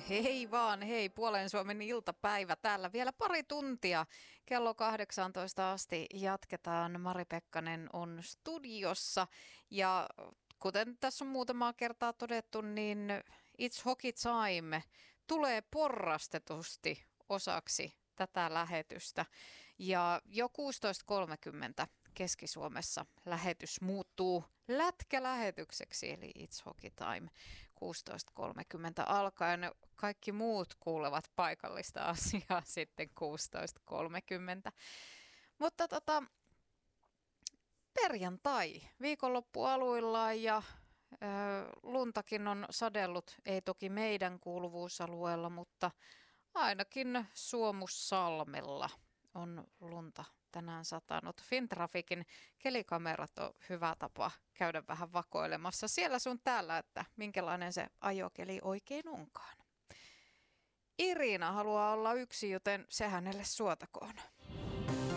Hei vaan, hei, Puolen Suomen iltapäivä täällä vielä pari tuntia. Kello 18 asti jatketaan. Mari Pekkanen on studiossa ja kuten tässä on muutamaa kertaa todettu, niin It's Hockey Time tulee porrastetusti osaksi tätä lähetystä. Ja jo 16.30 Keski-Suomessa lähetys muuttuu lätkälähetykseksi, eli It's Hockey Time 16.30 alkaen. Kaikki muut kuulevat paikallista asiaa sitten 16.30. Mutta perjantai, viikonloppu aluillaan ja luntakin on sadellut, ei toki meidän kuuluvuusalueella, mutta ainakin Suomussalmella on lunta tänään satanut. Fintrafikin kelikamerat on hyvä tapa käydä vähän vakoilemassa siellä sun täällä, että minkälainen se ajokeli oikein onkaan. Irina haluaa olla yksi, joten se hänelle suotakoon.